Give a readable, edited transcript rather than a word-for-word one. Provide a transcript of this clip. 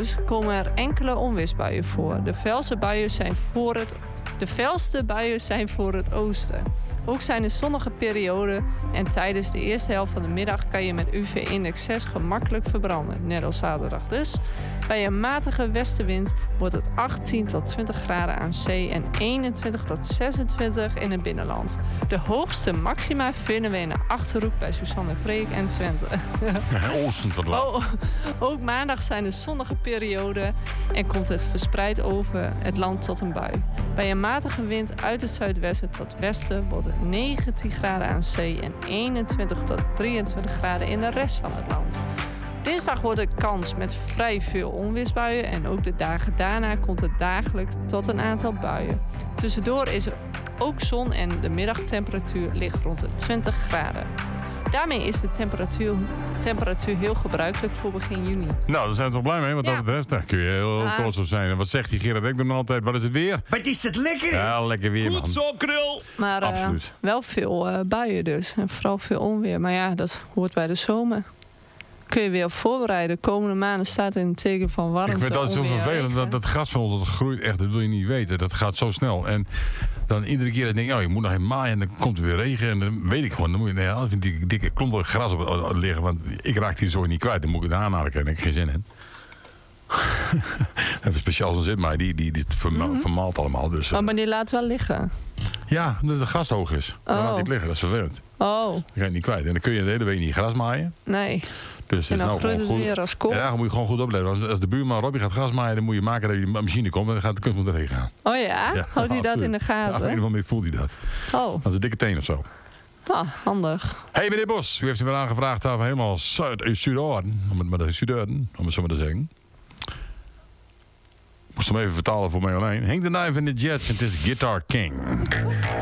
augustus komen er enkele onweersbuien voor. De felste buien zijn voor het oosten. Ook zijn er zonnige perioden en tijdens de eerste helft van de middag kan je met UV-index 6 gemakkelijk verbranden, net als zaterdag dus. Bij een matige westenwind wordt het 18 tot 20 graden aan zee en 21 tot 26 in het binnenland. De hoogste maxima vinden we in de Achterhoek bij Suzanne Freek en Twente. Oosten tot land. Ook maandag zijn er zonnige perioden en komt het verspreid over het land tot een bui. Bij een matige wind uit het zuidwesten tot westen wordt het 19 graden aan zee en 21 tot 23 graden in de rest van het land. Dinsdag wordt er kans met vrij veel onweersbuien en ook de dagen daarna komt het dagelijks tot een aantal buien. Tussendoor is er ook zon en de middagtemperatuur ligt rond de 20 graden. Daarmee is de temperatuur heel gebruikelijk voor begin juni. Nou, daar zijn we toch blij mee, want dat betreft, daar kun je heel trots op zijn. En wat zegt die Gerard Ekdom altijd? Wat is het weer? Wat is het lekker? Ja, lekker weer, man. Goed zo, krul. Maar Absoluut. wel veel buien dus. En vooral veel onweer. Maar ja, dat hoort bij de zomer. Kun je weer op voorbereiden. Komende maanden staat in het teken van warmte. Ik vind dat zo vervelend. Dat gras van ons, dat groeit echt. Dat wil je niet weten. Dat gaat zo snel. En dan iedere keer denk ik, je moet nog even maaien. En dan komt er weer regen. En dan weet ik gewoon. Dan moet je dan vind die dikke klompen gras op liggen. Want ik raak die zo niet kwijt. Dan moet ik het aanhalen. Daar heb ik geen zin in. Even speciaal zo'n zit, maar die vermaalt allemaal. Dus, maar die laat wel liggen. Ja, omdat het gras hoog is. Dan laat hij het liggen. Dat is vervelend. Oh. Dan ga je het niet kwijt. En dan kun je de hele week niet gras maaien. Nee. Dus en dan nou groeit het goed. weer als kool. Ja, dan moet je gewoon goed opletten. Als de buurman Robbie gaat gras maaien, dan moet je maken dat die machine komt. En dan gaat de kunst met de regen gaan. Oh ja? Houdt hij dat in de gaten? Ja, op een of andere manier voelt hij dat. Oh. Dat is een dikke teen of zo. Ah, handig. Hey meneer Bos, u heeft er weer aangevraagd van helemaal Zuid-Zuiden. Om het maar te Zuiden, om het zo maar te zeggen. Ik moest hem even vertalen voor mij alleen. Henk de Knife in de Jets en het is Guitar King.